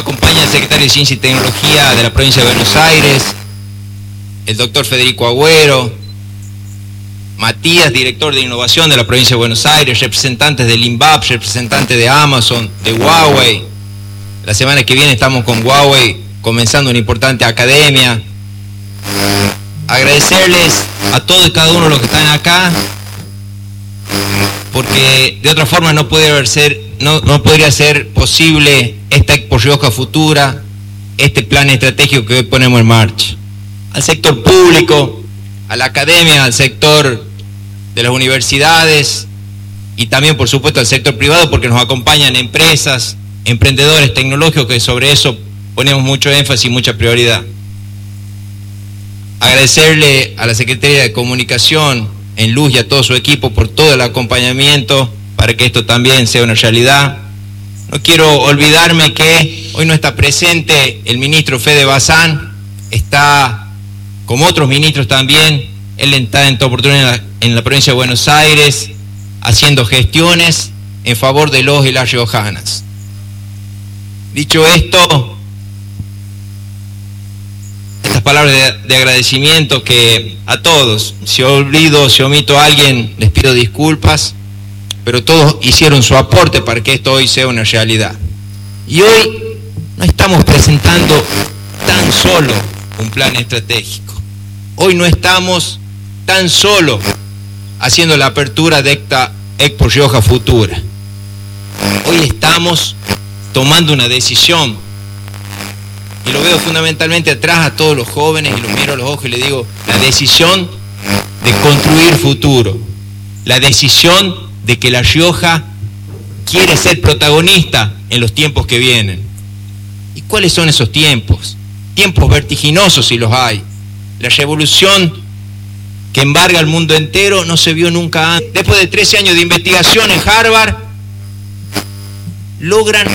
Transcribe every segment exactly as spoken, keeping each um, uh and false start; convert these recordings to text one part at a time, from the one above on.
acompaña el secretario de Ciencia y Tecnología de la provincia de Buenos Aires, el doctor Federico Agüero, Matías, director de innovación de la provincia de Buenos Aires, representantes del INVAP, representantes de Amazon, de Huawei. La semana que viene estamos con Huawei comenzando una importante academia. Agradecerles a todos y cada uno de los que están acá, porque de otra forma no podría ser, no, no podría ser posible esta Expo Rioja Futura, este plan estratégico que hoy ponemos en marcha. Al sector público, a la academia, al sector de las universidades y también, por supuesto, al sector privado, porque nos acompañan empresas, emprendedores tecnológicos, que sobre eso ponemos mucho énfasis y mucha prioridad. Agradecerle a la Secretaría de Comunicación, en Luz, y a todo su equipo por todo el acompañamiento para que esto también sea una realidad. No quiero olvidarme que hoy no está presente el ministro Fede Bazán, está como otros ministros también, él está en toda oportunidad en la provincia de Buenos Aires haciendo gestiones en favor de los y las riojanas. Dicho esto, estas palabras de, de agradecimiento que a todos, si olvido, si omito a alguien, les pido disculpas, pero todos hicieron su aporte para que esto hoy sea una realidad. Y hoy no estamos presentando tan solo un plan estratégico. Hoy no estamos tan solo haciendo la apertura de esta Expo Rioja Futura. Hoy estamos tomando una decisión, y lo veo fundamentalmente atrás a todos los jóvenes, y los miro a los ojos y les digo, la decisión de construir futuro, la decisión de que La Rioja quiere ser protagonista en los tiempos que vienen. ¿Y cuáles son esos tiempos? Tiempos vertiginosos, si los hay. La revolución que embarga al mundo entero no se vio nunca antes. Después de trece años de investigación en Harvard, logran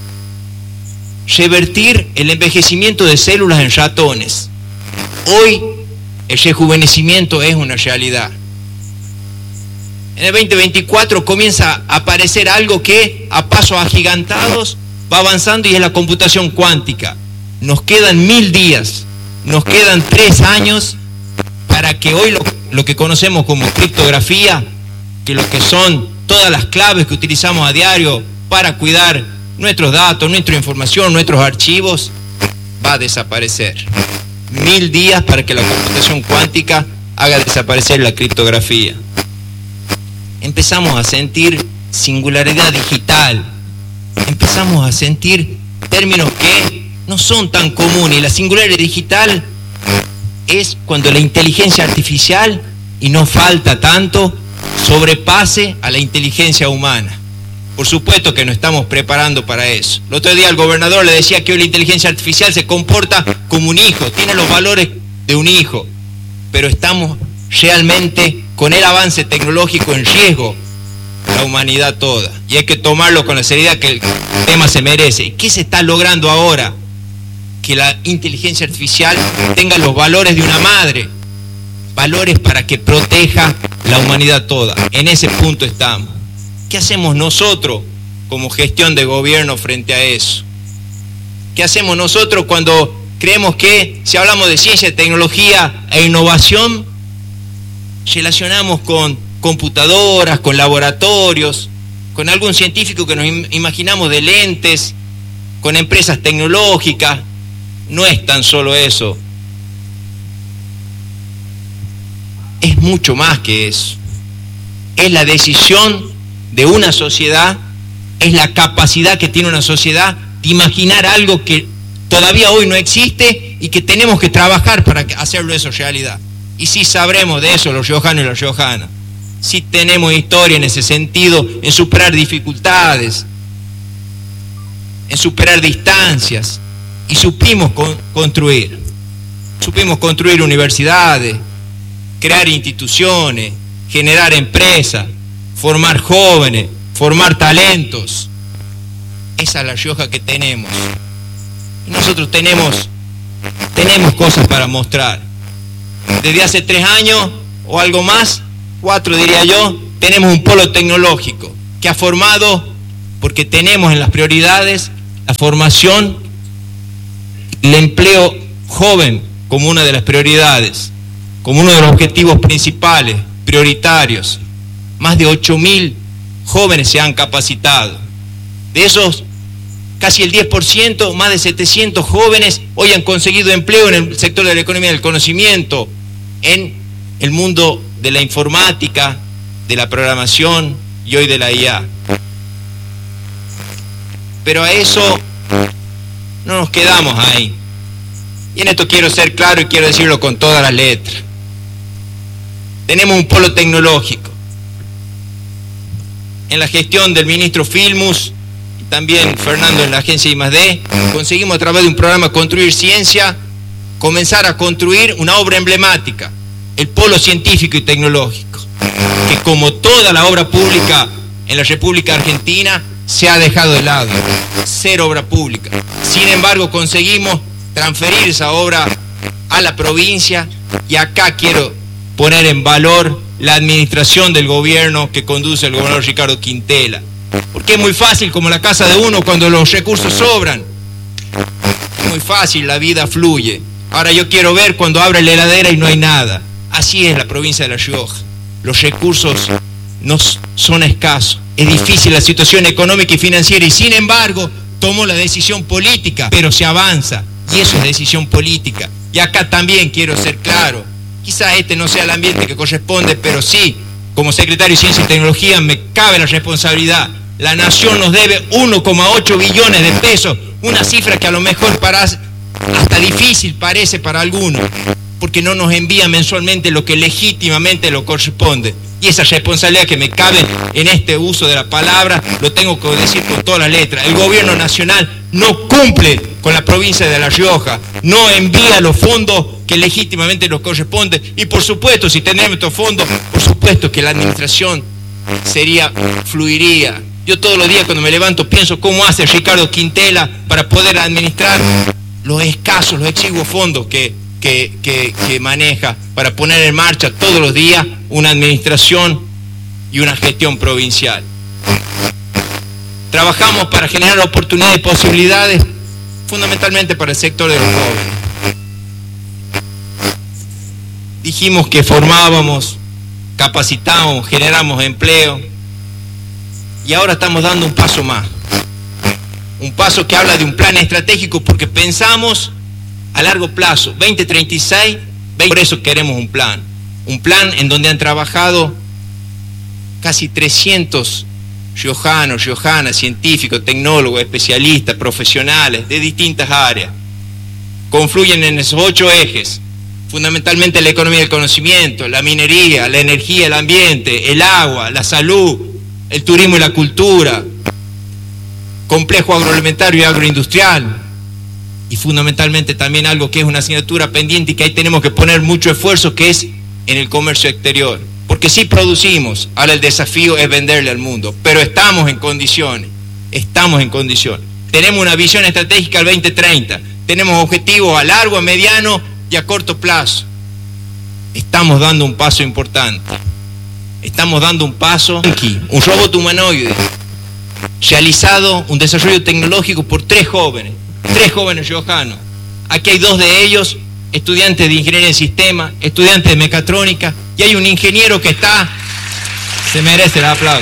revertir el envejecimiento de células en ratones. Hoy el rejuvenecimiento es una realidad. En el veinte veinticuatro comienza a aparecer algo que a pasos agigantados va avanzando, y es la computación cuántica. Nos quedan mil días, nos quedan tres años para que hoy lo, lo que conocemos como criptografía, que lo que son todas las claves que utilizamos a diario para cuidar nuestros datos, nuestra información, nuestros archivos, va a desaparecer. Mil días para que la computación cuántica haga desaparecer la criptografía. Empezamos a sentir singularidad digital, empezamos a sentir términos que no son tan comunes. La singularidad digital es cuando la inteligencia artificial, y no falta tanto, sobrepase a la inteligencia humana. Por supuesto que nos estamos preparando para eso. El otro día el gobernador le decía que hoy la inteligencia artificial se comporta como un hijo, tiene los valores de un hijo, pero estamos realmente con el avance tecnológico en riesgo la humanidad toda, y hay que tomarlo con la seriedad que el tema se merece. ¿Qué se está logrando ahora? Que la inteligencia artificial tenga los valores de una madre, valores para que proteja la humanidad toda. En ese punto estamos. ¿Qué hacemos nosotros como gestión de gobierno frente a eso? ¿Qué hacemos nosotros cuando creemos que, si hablamos de ciencia, tecnología e innovación, relacionamos con computadoras, con laboratorios, con algún científico que nos imaginamos de lentes, con empresas tecnológicas? No es tan solo eso. Es mucho más que eso. Es la decisión de una sociedad, es la capacidad que tiene una sociedad de imaginar algo que todavía hoy no existe y que tenemos que trabajar para hacerlo eso realidad. Y sí sabremos de eso los riojanos y las riojanas. Sí tenemos historia en ese sentido, en superar dificultades, en superar distancias, y supimos con, construir. Supimos construir universidades, crear instituciones, generar empresas, formar jóvenes, formar talentos. Esa es la Rioja que tenemos. Y nosotros tenemos, tenemos cosas para mostrar. Desde hace tres años o algo más, cuatro diría yo, tenemos un polo tecnológico que ha formado, porque tenemos en las prioridades la formación el empleo joven como una de las prioridades, como uno de los objetivos principales, prioritarios. Más de ocho mil jóvenes se han capacitado. De esos, casi el diez por ciento, más de setecientos jóvenes, hoy han conseguido empleo en el sector de la economía del conocimiento, en el mundo de la informática, de la programación y hoy de la I A. Pero a eso no nos quedamos ahí. Y en esto quiero ser claro y quiero decirlo con todas las letras. Tenemos un polo tecnológico. En la gestión del ministro Filmus y también Fernando en la agencia I más D, conseguimos a través de un programa Construir Ciencia, comenzar a construir una obra emblemática, el polo científico y tecnológico, que como toda la obra pública en la República Argentina se ha dejado de lado, ser obra pública. Sin embargo, conseguimos transferir esa obra a la provincia y acá quiero poner en valor la administración del gobierno que conduce el gobernador Ricardo Quintela. Porque es muy fácil, como la casa de uno, cuando los recursos sobran. Es muy fácil, la vida fluye. Ahora yo quiero ver cuando abre la heladera y no hay nada. Así es la provincia de La Rioja. Los recursos no son escasos. Es difícil la situación económica y financiera y sin embargo tomó la decisión política, pero se avanza. Y eso es decisión política. Y acá también quiero ser claro. Quizás este no sea el ambiente que corresponde, pero sí, como secretario de Ciencia y Tecnología me cabe la responsabilidad. La nación nos debe uno coma ocho billones de pesos, una cifra que a lo mejor para, hasta difícil parece para algunos, porque no nos envía mensualmente lo que legítimamente lo corresponde. Y esa responsabilidad que me cabe en este uso de la palabra, lo tengo que decir con todas las letras. El gobierno nacional no cumple con la provincia de La Rioja, no envía los fondos que legítimamente nos corresponde. Y por supuesto, si tenemos estos fondos, por supuesto que la administración sería, fluiría. Yo todos los días cuando me levanto pienso cómo hace Ricardo Quintela para poder administrar los escasos, los exiguos fondos que, que, que, que maneja, para poner en marcha todos los días una administración y una gestión provincial. Trabajamos para generar oportunidades y posibilidades fundamentalmente para el sector de los jóvenes. Dijimos que formábamos, capacitábamos, generamos empleo y ahora estamos dando un paso más. Un paso que habla de un plan estratégico porque pensamos a largo plazo, veinte treinta y seis, por eso queremos un plan. Un plan en donde han trabajado casi trescientos riojanos, riojanas, científicos, tecnólogos, especialistas, profesionales de distintas áreas. Confluyen en esos ocho ejes, fundamentalmente la economía del conocimiento, la minería, la energía, el ambiente, el agua, la salud, el turismo y la cultura, complejo agroalimentario y agroindustrial, y fundamentalmente también algo que es una asignatura pendiente y que ahí tenemos que poner mucho esfuerzo, que es en el comercio exterior. Porque sí producimos, ahora el desafío es venderle al mundo, pero estamos en condiciones, estamos en condiciones. Tenemos una visión estratégica al veinte treinta, tenemos objetivos a largo, a mediano y a corto plazo. Estamos dando un paso importante. Estamos dando un paso, un robot humanoide, realizado un desarrollo tecnológico por tres jóvenes, tres jóvenes riojanos. Aquí hay dos de ellos, estudiantes de ingeniería en sistema, estudiantes de mecatrónica, y hay un ingeniero que está, se merece el aplauso.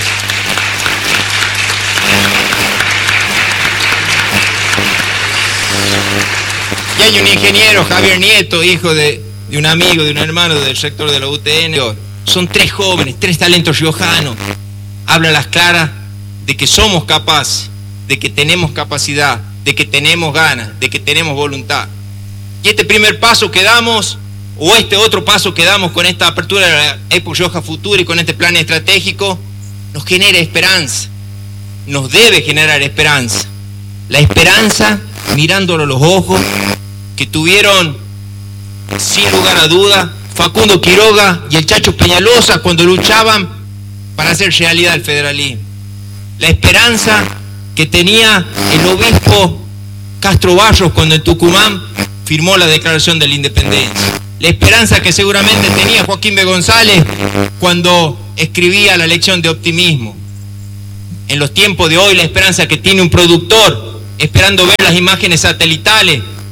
Y hay un ingeniero, Javier Nieto, hijo de, de un amigo, de un hermano del sector de la U T N. Son tres jóvenes, tres talentos riojanos. Habla a las claras de que somos capaces, de que tenemos capacidad, de que tenemos ganas, de que tenemos voluntad. Y este primer paso que damos, o este otro paso que damos con esta apertura de la Expo Rioja Futura y con este plan estratégico, nos genera esperanza, nos debe generar esperanza. La esperanza, mirándolo a los ojos, que tuvieron, sin lugar a duda, Facundo Quiroga y el Chacho Peñalosa cuando luchaban para hacer realidad el federalismo. La esperanza que tenía el obispo Castro Barros cuando en Tucumán firmó la Declaración de la Independencia. La esperanza que seguramente tenía Joaquín B. González cuando escribía la lección de optimismo. En los tiempos de hoy, la esperanza que tiene un productor esperando ver las imágenes satelitales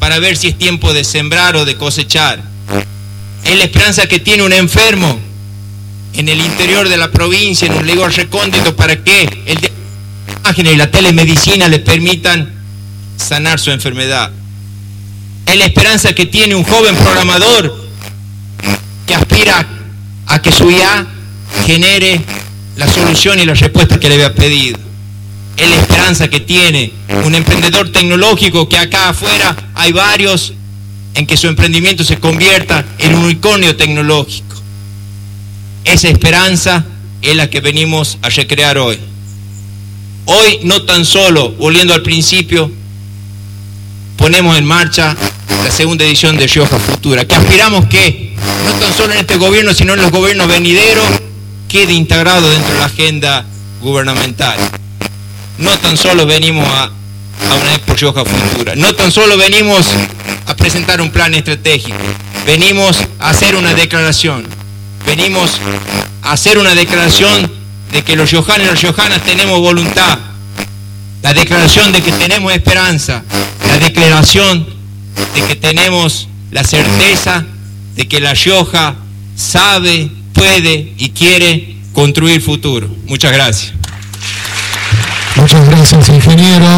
para ver si es tiempo de sembrar o de cosechar. Es la esperanza que tiene un enfermo en el interior de la provincia, en un lugar recóndito, para que el de la imagen y la telemedicina le permitan sanar su enfermedad. Es la esperanza que tiene un joven programador que aspira a que su I A genere la solución y la respuesta que le había pedido. Es la esperanza que tiene un emprendedor tecnológico, que acá afuera hay varios, en que su emprendimiento se convierta en un unicornio tecnológico. Esa esperanza es la que venimos a recrear hoy. Hoy no tan solo, volviendo al principio, ponemos en marcha la segunda edición de Rioja Futura, que aspiramos que, no tan solo en este gobierno, sino en los gobiernos venideros, quede integrado dentro de la agenda gubernamental. No tan solo venimos a, a una Expo Rioja Futura, no tan solo venimos a presentar un plan estratégico, venimos a hacer una declaración, venimos a hacer una declaración de que los riojanos y las riojanas tenemos voluntad, la declaración de que tenemos esperanza, la declaración de que tenemos la certeza de que La Rioja sabe, puede y quiere construir futuro. Muchas gracias. Muchas gracias, ingeniero.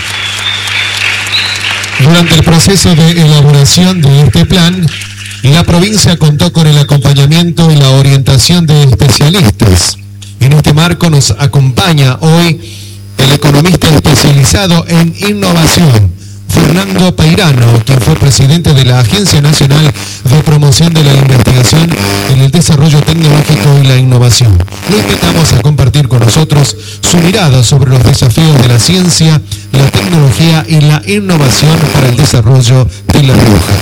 Durante el proceso de elaboración de este plan, la provincia contó con el acompañamiento y la orientación de especialistas. En este marco nos acompaña hoy el economista especializado en innovación, Fernando Peirano, quien fue presidente de la Agencia Nacional de Promoción de la Investigación en el Desarrollo Tecnológico y la Innovación. Lo invitamos a compartir con nosotros su mirada sobre los desafíos de la ciencia, la tecnología y la innovación para el desarrollo de La Rioja.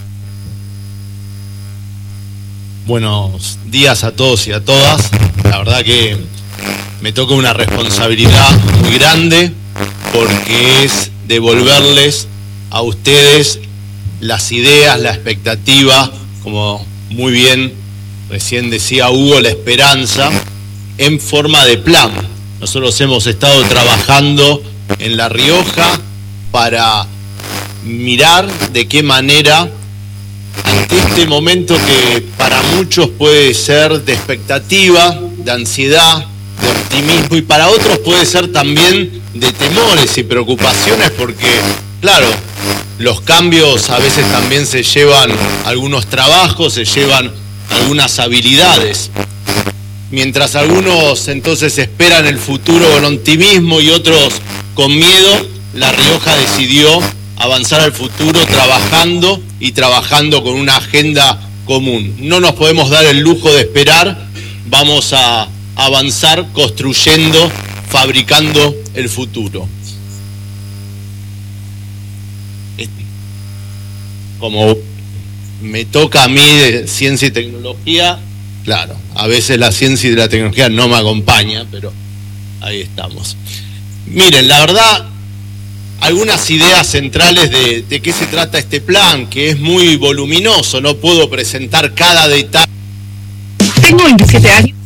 Buenos días a todos y a todas. La verdad que me toca una responsabilidad muy grande, porque es devolverles a ustedes las ideas, la expectativa, como muy bien recién decía Hugo, la esperanza en forma de plan. Nosotros hemos estado trabajando en La Rioja para mirar de qué manera, ante este momento que para muchos puede ser de expectativa, de ansiedad, de optimismo, y para otros puede ser también de temores y preocupaciones, porque claro, los cambios a veces también se llevan algunos trabajos, se llevan algunas habilidades. Mientras algunos entonces esperan el futuro con optimismo y otros con miedo, La Rioja decidió avanzar al futuro trabajando y trabajando con una agenda común. No nos podemos dar el lujo de esperar, vamos a avanzar construyendo, fabricando el futuro. Como me toca a mí de ciencia y tecnología, claro, a veces la ciencia y la tecnología no me acompaña, pero ahí estamos. Miren, la verdad, algunas ideas centrales de, de qué se trata este plan, que es muy voluminoso, no puedo presentar cada detalle. Tengo veintisiete años.